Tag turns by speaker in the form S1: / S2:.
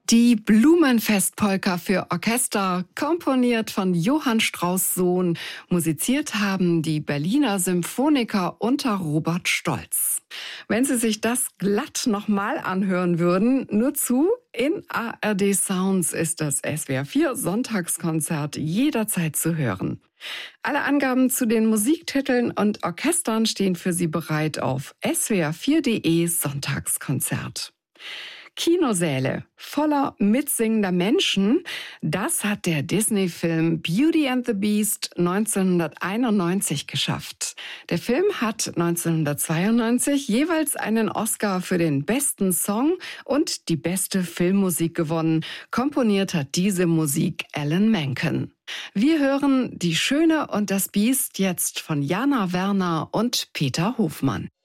S1: Die Blumenfestpolka für Orchester, komponiert von Johann Strauss Sohn, musiziert haben die Berliner Symphoniker unter Robert Stolz. Wenn Sie sich das glatt nochmal anhören würden, nur zu, in ARD Sounds ist das SWR 4 Sonntagskonzert jederzeit zu hören. Alle Angaben zu den Musiktiteln und Orchestern stehen für Sie bereit auf swr4.de Sonntagskonzert. Kinosäle voller mitsingender Menschen, das hat der Disney-Film Beauty and the Beast 1991 geschafft. Der Film hat 1992 jeweils einen Oscar für den besten Song und die beste Filmmusik gewonnen. Komponiert hat diese Musik Alan Menken. Wir hören Die Schöne und das Biest jetzt von Jana Werner und Peter Hofmann.